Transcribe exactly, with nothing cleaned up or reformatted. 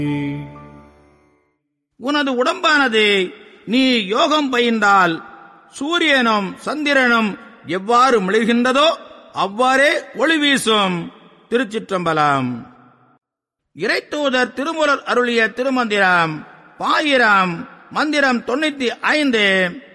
உனது உடம்பானது நீ யோகம் பயின்றால் சூரியனும் சந்திரனும் எவ்வாறு மிளிர்கின்றதோ அவ்வாறே ஒளி வீசும். திருச்சிற்றம்பலம். இறைத்தூதர் திருமூலர் அருளிய திருமந்திரம் பாயிரம் மந்திரம் தொண்ணூத்தி ஐந்து.